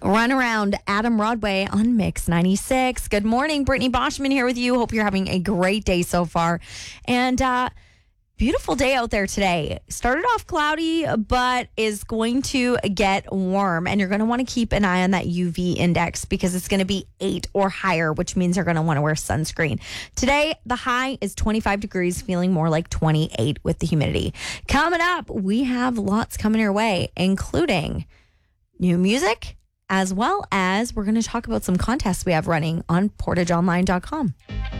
Run Around, Adam Rodway on Mix 96. Good morning. Brittany Boschman here with you. Hope you're having a great day so far. And beautiful day out there today. Started off cloudy, but is going to get warm. And you're going to want to keep an eye on that UV index because it's going to be 8 or higher, which means you're going to want to wear sunscreen. Today, the high is 25 degrees, feeling more like 28 with the humidity. Coming up, we have lots coming your way, including new music, as well as we're going to talk about some contests we have running on portageonline.com.